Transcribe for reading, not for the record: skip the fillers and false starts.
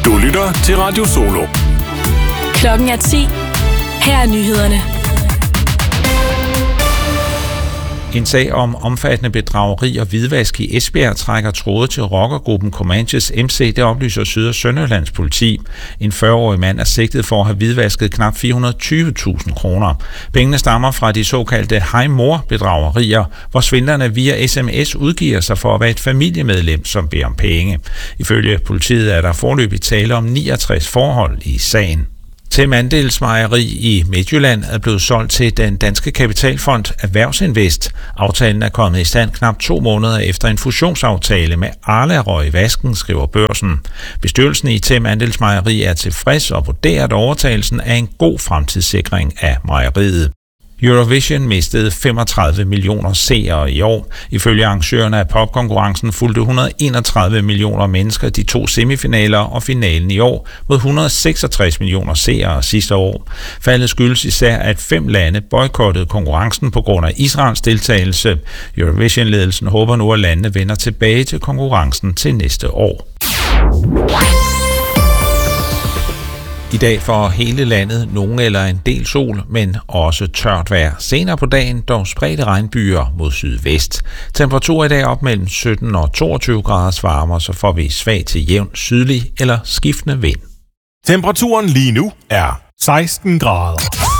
Du lytter til Radio Solo. Klokken er 10. Her er nyhederne. En sag om omfattende bedrageri og hvidvask i Esbjerg trækker tråde til rockergruppen Comanches MC, det oplyser Syd- og Sønderjyllands politi. En 40-årig mand er sigtet for at have hvidvasket knap 420.000 kroner. Pengene stammer fra de såkaldte hej mor-bedragerier, hvor svindlerne via sms udgiver sig for at være et familiemedlem, som beder om penge. Ifølge politiet er der foreløbigt tale om 69 forhold i sagen. Tem Andelsmejeri i Midtjylland er blevet solgt til den danske kapitalfond Erhvervsinvest. Aftalen er kommet i stand knap 2 måneder efter en fusionsaftale med Arla røg i vasken, skriver Børsen. Bestyrelsen i Tem Andelsmejeri er tilfreds og vurderer, at overtagelsen er en god fremtidssikring af mejeriet. Eurovision mistede 35 millioner seere i år. Ifølge arrangørerne af popkonkurrencen fulgte 131 millioner mennesker de 2 semifinaler og finalen i år, mod 166 millioner seere sidste år. Faldet skyldes især, at 5 lande boykottede konkurrencen på grund af Israels deltagelse. Eurovision-ledelsen håber nu, at landene vender tilbage til konkurrencen til næste år. I dag får hele landet nogen eller en del sol, men også tørt vejr. Senere på dagen dog spredte regnbyer mod sydvest. Temperatur i dag op mellem 17 og 22 graders varme, så får vi svag til jævn sydlig eller skiftende vind. Temperaturen lige nu er 16 grader.